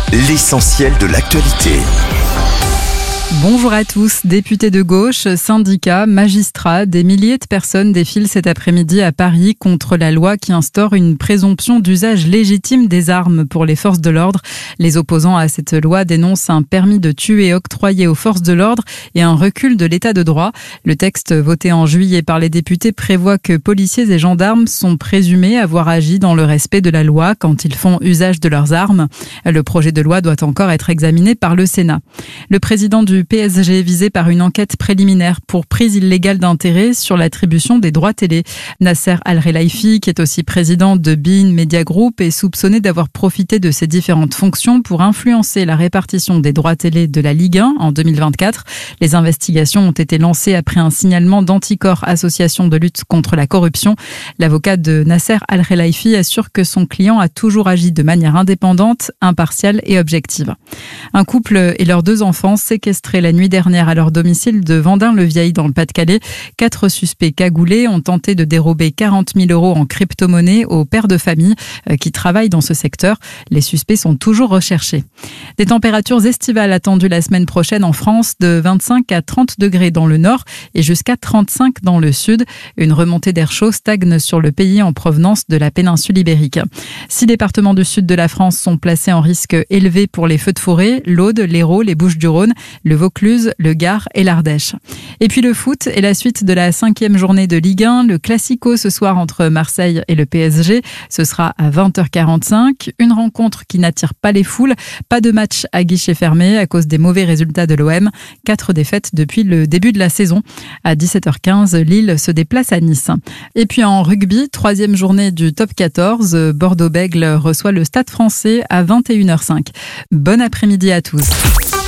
l'essentiel de l'actualité. Bonjour à tous, députés de gauche, syndicats, magistrats, des milliers de personnes défilent cet après-midi à Paris contre la loi qui instaure une présomption d'usage légitime des armes pour les forces de l'ordre. Les opposants à cette loi dénoncent un permis de tuer octroyé aux forces de l'ordre et un recul de l'état de droit. Le texte voté en juillet par les députés prévoit que policiers et gendarmes sont présumés avoir agi dans le respect de la loi quand ils font usage de leurs armes. Le projet de loi doit encore être examiné par le Sénat. Le président du PSG visé par une enquête préliminaire pour prise illégale d'intérêt sur l'attribution des droits télé. Nasser Al-Khelaifi, qui est aussi président de beIN Media Group, est soupçonné d'avoir profité de ses différentes fonctions pour influencer la répartition des droits télé de la Ligue 1 en 2024. Les investigations ont été lancées après un signalement d'Anticor, association de lutte contre la corruption. L'avocat de Nasser Al-Khelaifi assure que son client a toujours agi de manière indépendante, impartiale et objective. Un couple et leurs 2 enfants séquestrés la nuit dernière à leur domicile de Vendin-le-Vieil dans le Pas-de-Calais. 4 suspects cagoulés ont tenté de dérober 40 000 € en crypto-monnaie aux pères de famille qui travaillent dans ce secteur. Les suspects sont toujours recherchés. Des températures estivales attendues la semaine prochaine en France, de 25 à 30 degrés dans le nord et jusqu'à 35 dans le sud. Une remontée d'air chaud stagne sur le pays en provenance de la péninsule ibérique. 6 départements du sud de la France sont placés en risque élevé pour les feux de forêt: l'Aude, l'Hérault, les Bouches-du-Rhône, le Vaucluse, le Gard et l'Ardèche. Et puis le foot et la suite de la 5e journée de Ligue 1, le Classico ce soir entre Marseille et le PSG. Ce sera à 20h45. Une rencontre qui n'attire pas les foules. Pas de match à guichet fermé à cause des mauvais résultats de l'OM. 4 défaites depuis le début de la saison. À 17h15, Lille se déplace à Nice. Et puis en rugby, 3e journée du top 14. Bordeaux-Bègles reçoit le Stade Français à 21h05. Bon après-midi à tous.